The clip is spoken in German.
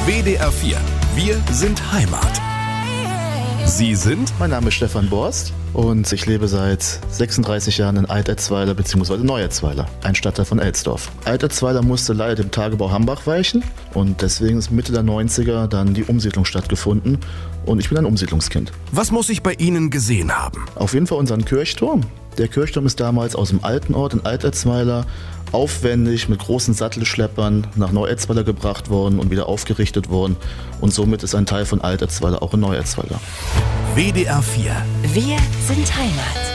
WDR 4. Wir sind Heimat. Sie sind? Mein Name ist Stefan Borst und ich lebe seit 36 Jahren in Alt-Etzweiler bzw. Neu-Etzweiler, ein Stadtteil von Elsdorf. Alt-Etzweiler musste leider dem Tagebau Hambach weichen und deswegen ist Mitte der 90er dann die Umsiedlung stattgefunden und ich bin ein Umsiedlungskind. Was muss ich bei Ihnen gesehen haben? Auf jeden Fall unseren Kirchturm. Der Kirchturm ist damals aus dem alten Ort in Alt-Etzweiler aufwendig mit großen Sattelschleppern nach Neu-Etzweiler gebracht worden und wieder aufgerichtet worden. Und somit ist ein Teil von Alt-Etzweiler auch in Neu-Etzweiler. WDR 4. Wir sind Heimat.